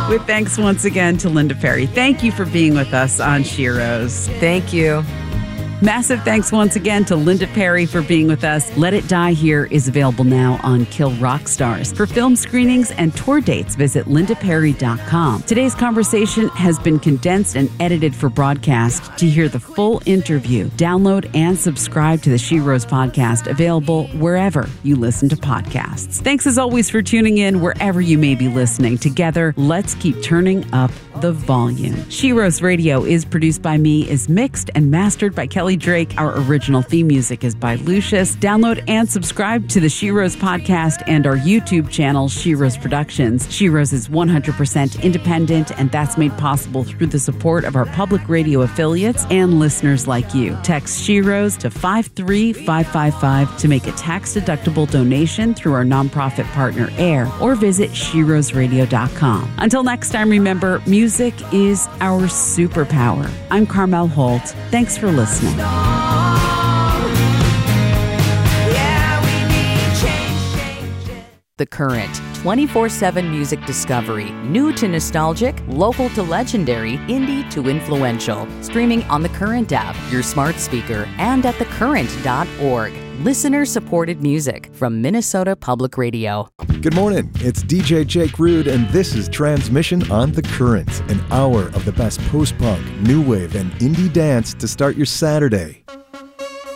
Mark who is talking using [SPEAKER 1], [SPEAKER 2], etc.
[SPEAKER 1] With thanks once again to Linda Perry. Thank you for being with us on Sheroes.
[SPEAKER 2] Thank you.
[SPEAKER 1] Massive thanks once again to Linda Perry for being with us. Let It Die Here is available now on Kill Rock Stars. For film screenings and tour dates, visit lindaperry.com. Today's conversation has been condensed and edited for broadcast. To hear the full interview, download and subscribe to the Sheroes podcast, available wherever you listen to podcasts. Thanks as always for tuning in wherever you may be listening. Together, let's keep turning up the volume. Sheroes Radio is produced by me, is mixed and mastered by Kelly Drake. Our original theme music is by Lucius. Download and subscribe to the Sheroes podcast and our YouTube channel, Sheroes Productions. Sheroes is 100% independent, and that's made possible through the support of our public radio affiliates and listeners like you. Text Sheroes to 53555 to make a tax-deductible donation through our nonprofit partner AIR, or visit SheroesRadio.com. Until next time, remember, music is our superpower. I'm Carmel Holt. Thanks for listening.
[SPEAKER 2] The Current, 24/7 music discovery. New to nostalgic, local to legendary, indie to influential. Streaming on the Current app, your smart speaker, and at thecurrent.org. Listener-supported music from Minnesota Public Radio.
[SPEAKER 3] Good morning. It's DJ Jake Rude, and this is Transmission on The Current, an hour of the best post-punk, new wave, and indie dance to start your Saturday.